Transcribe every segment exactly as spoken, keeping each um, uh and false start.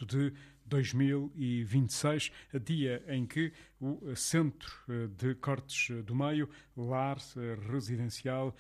de dois mil e vinte e seis, dia em que o Centro de Cortes do Meio, lar residencial,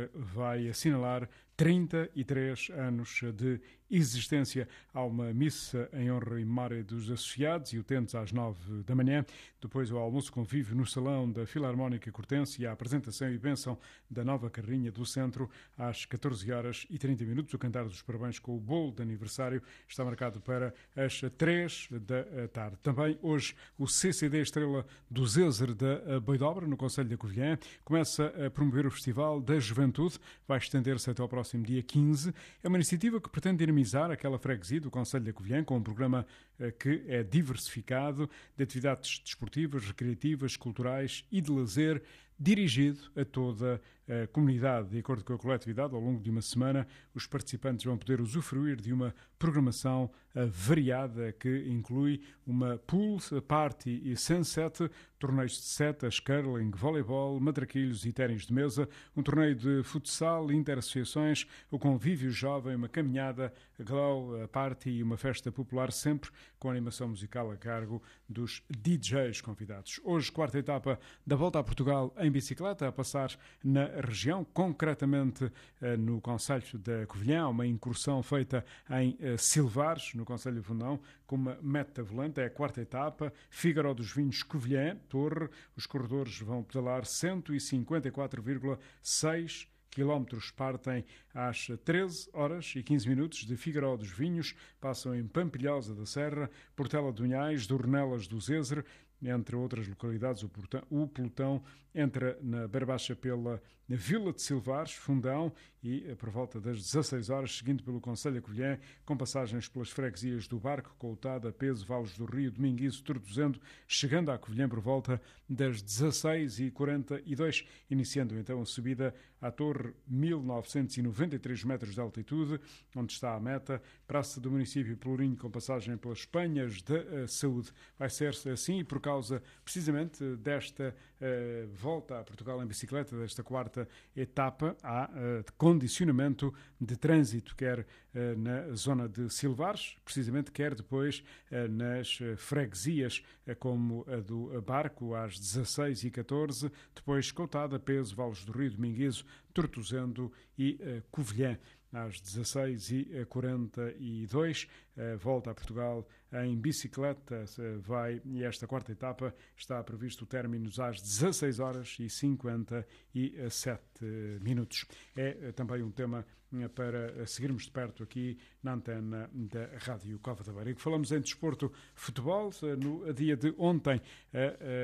vai assinalar trinta e três anos de existência. Há uma missa em honra e memória dos associados e utentes às nove da manhã. Depois o almoço convívio no Salão da Filarmónica Cortense e a apresentação e bênção da nova carrinha do centro às catorze horas e trinta minutos. O cantar dos parabéns com o bolo de aniversário está marcado para as três da tarde. Também hoje o C C D Estrela do Zézer da Boidobra, no concelho da Covilhã, começa a promover o Festival da Juventude. Vai estender-se até ao próximo dia quinze. É uma iniciativa que pretende dinamizar aquela freguesia do concelho da Covilhã com um programa que é diversificado de atividades desportivas, recreativas, culturais e de lazer, dirigido a toda a comunidade. De acordo com a coletividade, ao longo de uma semana, os participantes vão poder usufruir de uma programação variada que inclui uma pool party e sunset, torneios de setas, curling, voleibol, matraquilhos e ténis de mesa, um torneio de futsal, interassociações, o convívio jovem, uma caminhada, glow party e uma festa popular, sempre com animação musical a cargo dos D Js convidados. Hoje, quarta etapa da Volta a Portugal em bicicleta, a passar na região, concretamente no concelho da Covilhã, uma incursão feita em Silvares, no concelho de Fundão, com uma meta volante. É a quarta etapa, Fígaro dos Vinhos, Covilhã, Torre. Os corredores vão pedalar cento e cinquenta e quatro vírgula seis quilómetros, partem às treze horas e quinze minutos de Fígaro dos Vinhos, passam em Pampilhosa da Serra, Portela de Unhais, Dornelas do Zézer, entre outras localidades. O pelotão entra na Barbacha pela Vila de Silvares, Fundão, e por volta das dezasseis horas, seguindo pelo concelho da Covilhã, com passagens pelas freguesias do Barco, Coutada, Peso, Valos do Rio, Dominguiço, Tortozendo, chegando à Covilhã por volta das dezasseis e quarenta e dois, iniciando então a subida à Torre, mil novecentos e noventa e três metros de altitude, onde está a meta, praça do município Pelourinho, com passagem pelas Penhas da Saúde. Vai ser assim, e por causa precisamente desta uh, volta a Portugal em bicicleta, desta quarta etapa, há uh, condicionamento de trânsito, quer uh, na zona de Silvares, precisamente, quer depois uh, nas uh, freguesias, uh, como a do Barco, às dezasseis e catorze, depois Coutada, Peso, Valos do Rio, Dominguiço, Tortozendo e uh, Covilhã. Às dezasseis e quarenta e dois, volta a Portugal em bicicleta, vai, e esta quarta etapa está previsto o término às dezasseis horas e cinquenta e sete minutos. É também um tema para seguirmos de perto aqui na antena da Rádio Cova da Beira. E que falamos em desporto, futebol, no dia de ontem, a,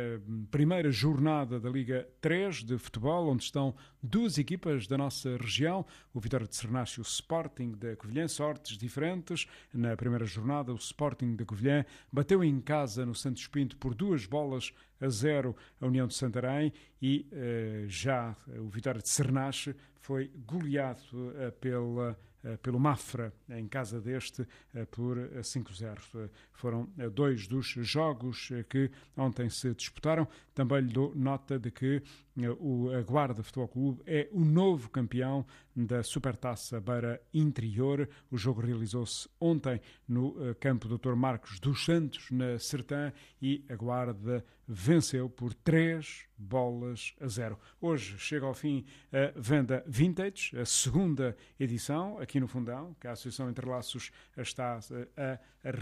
a primeira jornada da Liga três de futebol, onde estão duas equipas da nossa região, o Vitória de Sernache e o Sporting da Covilhã, sortes diferentes. Na primeira jornada, o Sporting da Covilhã bateu em casa no Santos Pinto por duas bolas a zero a União de Santarém, e uh, já o Vitória de Sernache foi goleado uh, pela pelo Mafra, em casa deste, por cinco a zero. Foram dois dos jogos que ontem se disputaram. Também lhe dou nota de que o Guarda Futebol Clube é o novo campeão da Supertaça Beira Interior. O jogo realizou-se ontem no campo doutor Marcos dos Santos, na Sertã, e a Guarda venceu por três bolas a zero. Hoje chega ao fim a venda Vintage, a segunda edição, aqui no Fundão, que a Associação Interlaços está a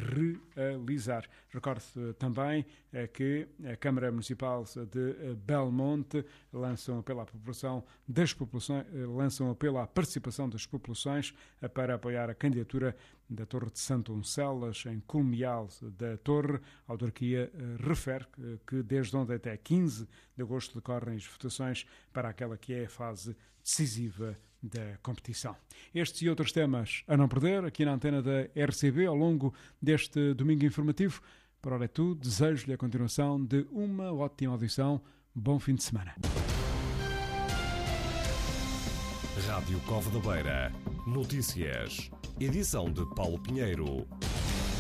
realizar. Recordo também que a Câmara Municipal de Belmonte lança um apelo à população das populações, lança um apelo à participação das populações para apoiar a candidatura da Torre de Santo Oncelas, em Culmial da Torre. A autarquia refere que desde ontem até quinze de agosto decorrem as votações para aquela que é a fase decisiva da competição. Estes e outros temas a não perder aqui na antena da R C B ao longo deste domingo informativo. Por hora é tudo. Desejo-lhe a continuação de uma ótima audição. Bom fim de semana. Rádio Cova da Beira. Notícias. Edição de Paulo Pinheiro.